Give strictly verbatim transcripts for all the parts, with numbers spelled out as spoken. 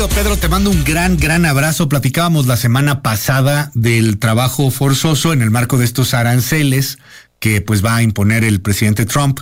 Querido Pedro, te mando un gran, gran abrazo. Platicábamos la semana pasada del trabajo forzoso en el marco de estos aranceles que pues va a imponer el presidente Trump.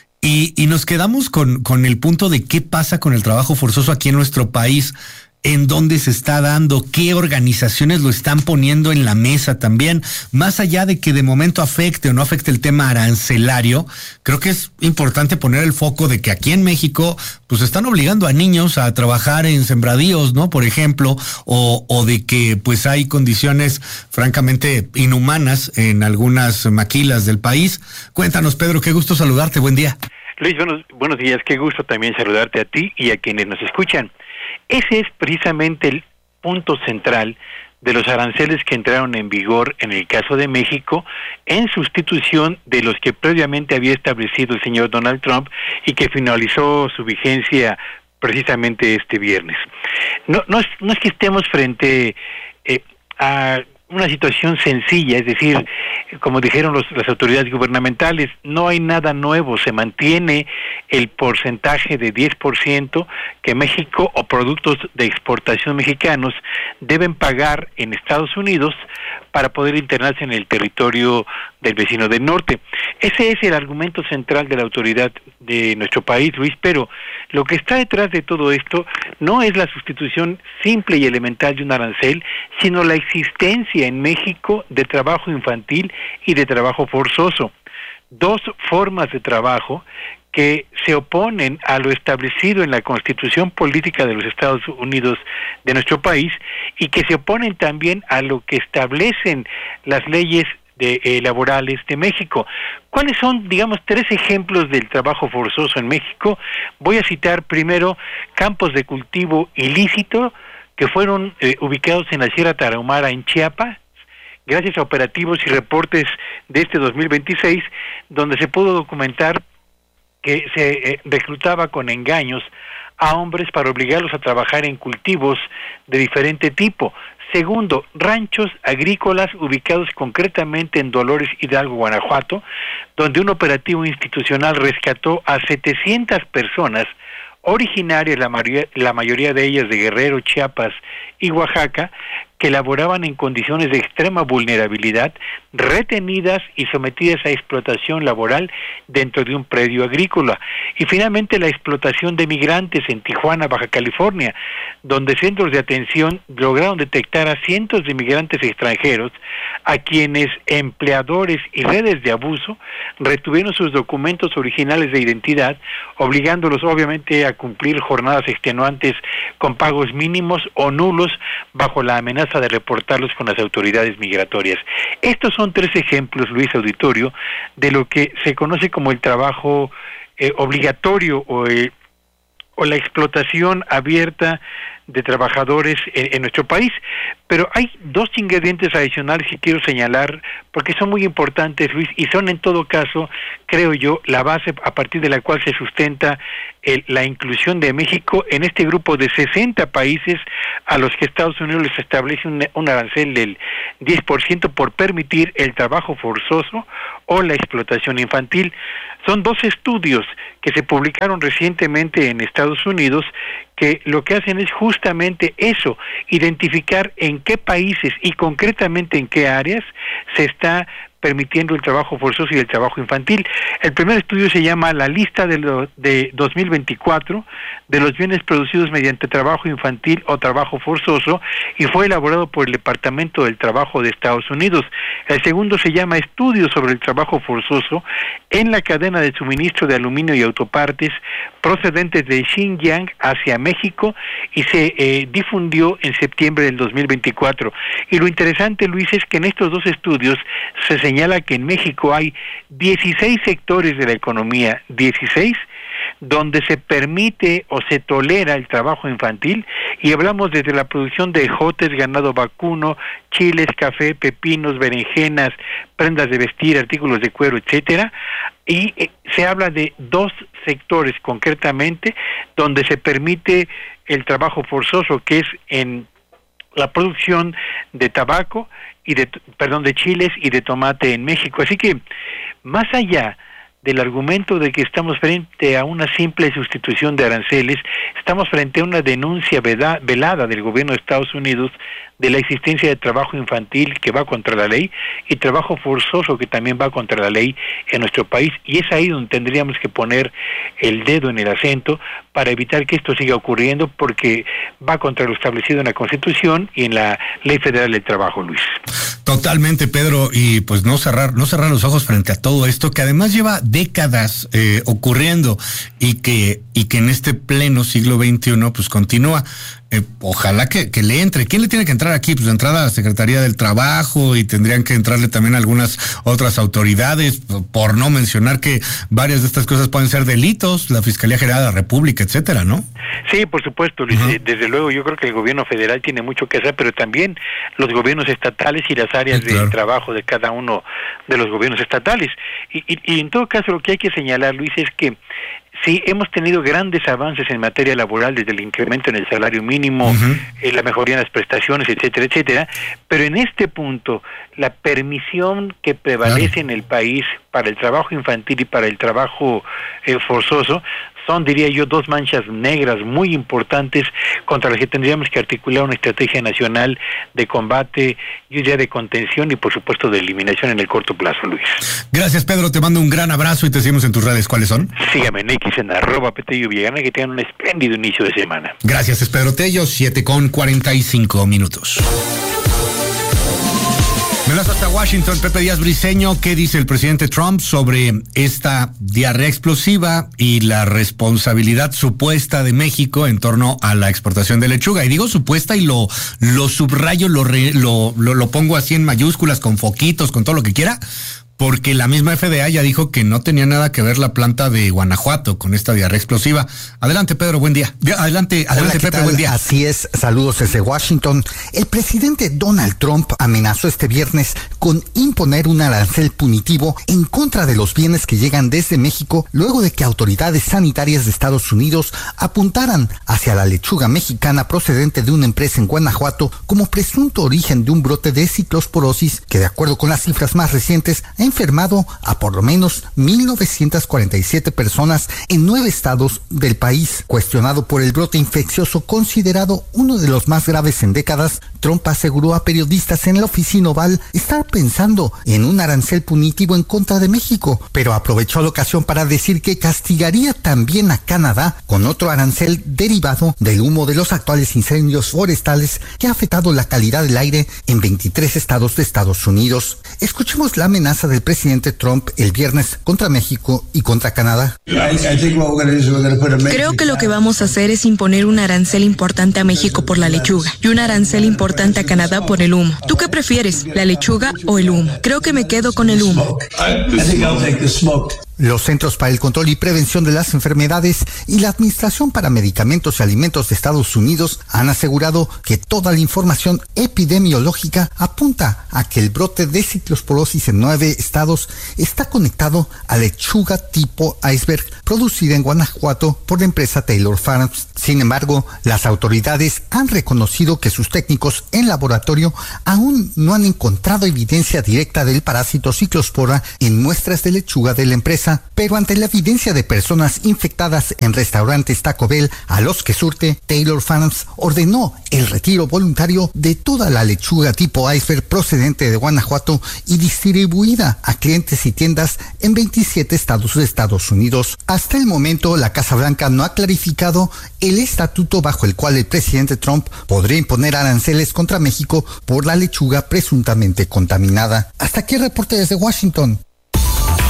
Y, y nos quedamos con, con el punto de qué pasa con el trabajo forzoso aquí en nuestro país, en dónde se está dando, qué organizaciones lo están poniendo en la mesa también. Más allá de que de momento afecte o no afecte el tema arancelario, creo que es importante poner el foco de que aquí en México pues están obligando a niños a trabajar en sembradíos, ¿no? Por ejemplo, o, o de que pues hay condiciones francamente inhumanas en algunas maquilas del país. Cuéntanos, Pedro, qué gusto saludarte, buen día. Luis, buenos, buenos días, qué gusto también saludarte a ti y a quienes nos escuchan. Ese es precisamente el punto central de los aranceles que entraron en vigor en el caso de México, en sustitución de los que previamente había establecido el señor Donald Trump y que finalizó su vigencia precisamente este viernes. No, no, es, no es que estemos frente eh, a una situación sencilla, es decir, como dijeron los, las autoridades gubernamentales, no hay nada nuevo, se mantiene el porcentaje de diez por ciento que México o productos de exportación mexicanos deben pagar en Estados Unidos para poder internarse en el territorio del vecino del norte. Ese es el argumento central de la autoridad de nuestro país, Luis, pero lo que está detrás de todo esto no es la sustitución simple y elemental de un arancel, sino la existencia en México de trabajo infantil y de trabajo forzoso. Dos formas de trabajo que se oponen a lo establecido en la Constitución Política de los Estados Unidos de nuestro país y que se oponen también a lo que establecen las leyes de, eh, laborales de México. ¿Cuáles son, digamos, tres ejemplos del trabajo forzoso en México? Voy a citar primero campos de cultivo ilícito que fueron eh, ubicados en la Sierra Tarahumara en Chiapas, gracias a operativos y reportes de este dos mil veintiséis, donde se pudo documentar que se eh, reclutaba con engaños a hombres para obligarlos a trabajar en cultivos de diferente tipo. Segundo, ranchos agrícolas ubicados concretamente en Dolores Hidalgo, Guanajuato, donde un operativo institucional rescató a setecientas personas originarias, la mayoría, la mayoría de ellas de Guerrero, Chiapas y Oaxaca, que laboraban en condiciones de extrema vulnerabilidad, retenidas y sometidas a explotación laboral dentro de un predio agrícola. Y finalmente la explotación de migrantes en Tijuana, Baja California, donde centros de atención lograron detectar a cientos de migrantes extranjeros a quienes empleadores y redes de abuso retuvieron sus documentos originales de identidad, obligándolos obviamente a cumplir jornadas extenuantes con pagos mínimos o nulos bajo la amenaza de reportarlos con las autoridades migratorias. Estos son tres ejemplos, Luis Auditorio, de lo que se conoce como el trabajo eh, obligatorio o, eh, o la explotación abierta de trabajadores en, en nuestro país. Pero hay dos ingredientes adicionales que quiero señalar porque son muy importantes, Luis, y son en todo caso, creo yo, la base a partir de la cual se sustenta el, la inclusión de México en este grupo de sesenta países a los que Estados Unidos les establece un, un arancel del diez por ciento por permitir el trabajo forzoso o la explotación infantil. Son dos estudios que se publicaron recientemente en Estados Unidos que lo que hacen es justamente eso, identificar en qué países y concretamente en qué áreas se está permitiendo el trabajo forzoso y el trabajo infantil. El primer estudio se llama La lista de, lo, de dos mil veinticuatro de los bienes producidos mediante trabajo infantil o trabajo forzoso y fue elaborado por el Departamento del Trabajo de Estados Unidos. El segundo se llama Estudio sobre el trabajo forzoso en la cadena de suministro de aluminio y autopartes procedentes de Xinjiang hacia México y se eh, difundió en septiembre del dos mil veinticuatro. Y lo interesante, Luis, es que en estos dos estudios se señala que en México hay dieciséis sectores de la economía, dieciséis, donde se permite o se tolera el trabajo infantil, y hablamos desde la producción de ejotes, ganado vacuno, chiles, café, pepinos, berenjenas, prendas de vestir, artículos de cuero, etcétera, y eh, se habla de dos sectores concretamente donde se permite el trabajo forzoso, que es en la producción de tabaco y de, perdón, de chiles y de tomate en México. Así que, más allá del argumento de que estamos frente a una simple sustitución de aranceles, estamos frente a una denuncia veda, velada del gobierno de Estados Unidos de la existencia de trabajo infantil que va contra la ley y trabajo forzoso que también va contra la ley en nuestro país, y es ahí donde tendríamos que poner el dedo en el acento para evitar que esto siga ocurriendo, porque va contra lo establecido en la Constitución y en la Ley Federal del Trabajo, Luis. Totalmente, Pedro, y pues no cerrar, no cerrar los ojos frente a todo esto que además lleva décadas eh, ocurriendo y que y que en este pleno siglo veintiuno pues continúa. Eh, ojalá que, que le entre. ¿Quién le tiene que entrar aquí? Pues de entrada a la Secretaría del Trabajo, y tendrían que entrarle también algunas otras autoridades, por no mencionar que varias de estas cosas pueden ser delitos, la Fiscalía General de la República, etcétera, ¿no? Sí, por supuesto, Luis. Uh-huh. Desde luego yo creo que el gobierno federal tiene mucho que hacer, pero también los gobiernos estatales y las áreas sí, claro, de trabajo de cada uno de los gobiernos estatales. Y, y, y en todo caso lo que hay que señalar, Luis, es que sí, hemos tenido grandes avances en materia laboral, desde el incremento en el salario mínimo, uh-huh, eh, la mejoría en las prestaciones, etcétera, etcétera, pero en este punto, la permisión que prevalece claro en el país para el trabajo infantil y para el trabajo eh, forzoso, son, diría yo, dos manchas negras muy importantes contra las que tendríamos que articular una estrategia nacional de combate, y ya de contención y, por supuesto, de eliminación en el corto plazo, Luis. Gracias, Pedro. Te mando un gran abrazo y te seguimos en tus redes. ¿Cuáles son? Sígame en X, en arroba Petello Villagana, que tengan un espléndido inicio de semana. Gracias, es Pedro Tello, siete con cuarenta y cinco minutos. Me las hasta Washington, Pepe Díaz Briceño. ¿Qué dice el presidente Trump sobre esta diarrea explosiva y la responsabilidad supuesta de México en torno a la exportación de lechuga? Y digo supuesta y lo lo subrayo, lo, re, lo, lo, lo pongo así en mayúsculas, con foquitos, con todo lo que quiera, porque la misma F D A ya dijo que no tenía nada que ver la planta de Guanajuato con esta diarrea explosiva. Adelante, Pedro, buen día. Adelante, adelante, Hola, Pepe, tal? buen día. Así es, saludos desde Washington. El presidente Donald Trump amenazó este viernes con imponer un arancel punitivo en contra de los bienes que llegan desde México, luego de que autoridades sanitarias de Estados Unidos apuntaran hacia la lechuga mexicana procedente de una empresa en Guanajuato como presunto origen de un brote de ciclosporosis que, de acuerdo con las cifras más recientes, ha enfermado a por lo menos mil novecientas cuarenta y siete personas en nueve estados del país. Cuestionado por el brote infeccioso considerado uno de los más graves en décadas, Trump aseguró a periodistas en la oficina oval estar pensando en un arancel punitivo en contra de México, pero aprovechó la ocasión para decir que castigaría también a Canadá con otro arancel derivado del humo de los actuales incendios forestales que ha afectado la calidad del aire en veintitrés estados de Estados Unidos. Escuchemos la amenaza del presidente Trump el viernes contra México y contra Canadá. Creo que lo que vamos a hacer es imponer un arancel importante a México por la lechuga y un arancel importante a Canadá por el humo. ¿Tú qué prefieres, la lechuga o el humo? Creo que me quedo con el humo. Los Centros para el Control y Prevención de las Enfermedades y la Administración para Medicamentos y Alimentos de Estados Unidos han asegurado que toda la información epidemiológica apunta a que el brote de ciclosporosis en nueve estados está conectado a lechuga tipo iceberg producida en Guanajuato por la empresa Taylor Farms. Sin embargo, las autoridades han reconocido que sus técnicos en laboratorio aún no han encontrado evidencia directa del parásito ciclospora en muestras de lechuga de la empresa, pero ante la evidencia de personas infectadas en restaurantes Taco Bell a los que surte, Taylor Farms ordenó el retiro voluntario de toda la lechuga tipo iceberg procedente de Guanajuato y distribuida a clientes y tiendas en veintisiete estados de Estados Unidos. Hasta el momento, la Casa Blanca no ha clarificado el estatuto bajo el cual el presidente Trump podría imponer aranceles contra México por la lechuga presuntamente contaminada. Hasta aquí el reporte desde Washington.